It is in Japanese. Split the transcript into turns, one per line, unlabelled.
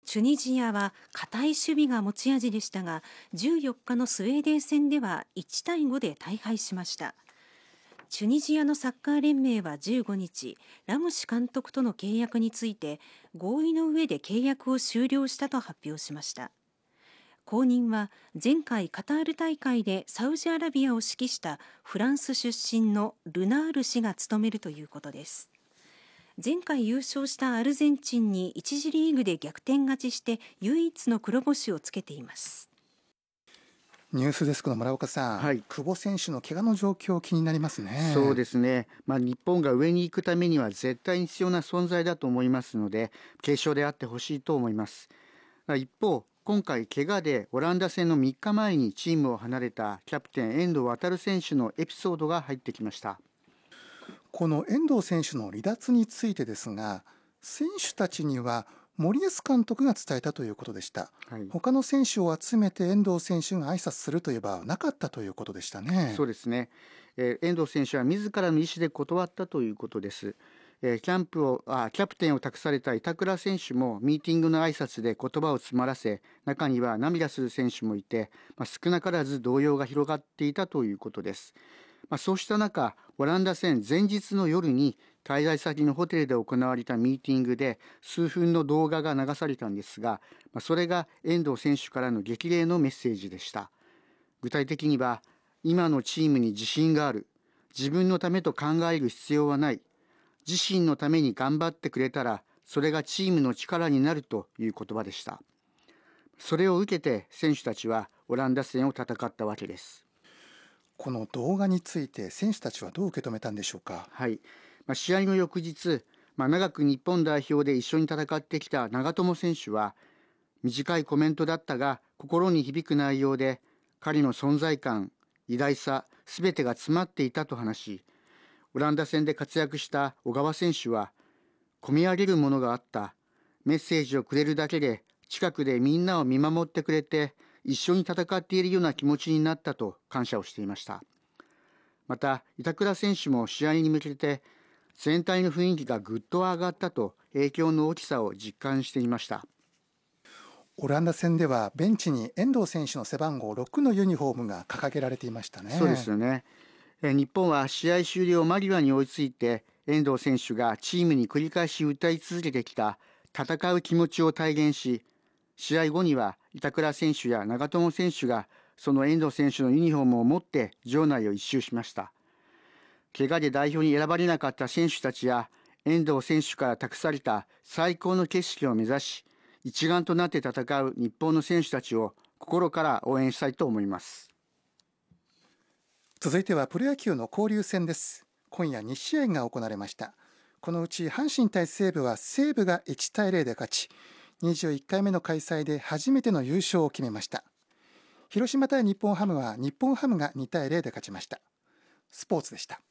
チュニジアは堅い守備が持ち味でしたが、14日のスウェーデン戦では1対5で大敗しました。チュニジアのサッカー連盟は15日、ラムシ監督との契約について合意の上で契約を終了したと発表しました。後任は前回カタール大会でサウジアラビアを指揮したフランス出身のルナール氏が務めるということです。前回優勝したアルゼンチンに1次リーグで逆転勝ちして唯一の黒星をつけています。
ニュースデスクの村岡さん、
はい、
久保選手の怪我の状況気になりますね。
そうですね、日本が上に行くためには絶対に必要な存在だと思いますので、軽傷であってほしいと思います。一方、今回怪我でオランダ戦の3日前にチームを離れたキャプテン遠藤航選手のエピソードが入ってきました。
この遠藤選手の離脱についてですが、選手たちには森保監督が伝えたということでした。
はい、
他の選手を集めて遠藤選手が挨拶するという場はなかったということでしたね。
そうですね、遠藤選手は自らの意思で断ったということです。キャプテンを託された板倉選手もミーティングの挨拶で言葉を詰まらせ、中には涙する選手もいて、少なからず動揺が広がっていたということです。そうした中、オランダ戦前日の夜に滞在先のホテルで行われたミーティングで数分の動画が流されたんですが、それが遠藤選手からの激励のメッセージでした。具体的には、今のチームに自信がある、自分のためと考える必要はない、自身のために頑張ってくれたらそれがチームの力になるという言葉でした。それを受けて選手たちはオランダ戦を戦ったわけです。
この動画について選手たちはどう受け止めたんでしょうか。
はい、試合の翌日、長く日本代表で一緒に戦ってきた長友選手は、短いコメントだったが心に響く内容で彼の存在感、偉大さ、すべてが詰まっていたと話し、オランダ戦で活躍した小川選手は、込み上げるものがあった、メッセージをくれるだけで近くでみんなを見守ってくれて一緒に戦っているような気持ちになったと感謝をしていました。また板倉選手も試合に向けて全体の雰囲気がぐっと上がったと影響の大きさを実感していました。
オランダ戦ではベンチに遠藤選手の背番号6のユニフォームが掲げられていましたね。
そうですよね。日本は試合終了間際に追いついて、遠藤選手がチームに繰り返し歌い続けてきた戦う気持ちを体現し、試合後には板倉選手や長友選手がその遠藤選手のユニフォームを持って場内を一周しました。怪我で代表に選ばれなかった選手たちや遠藤選手から託された最高の景色を目指し、一丸となって戦う日本の選手たちを心から応援したいと思います。
続いてはプロ野球の交流戦です。今夜2試合が行われました。このうち阪神対西武は西武が1対0で勝ち、21回目の開催で初めての優勝を決めました。広島対日本ハムは日本ハムが2対0で勝ちました。スポーツでした。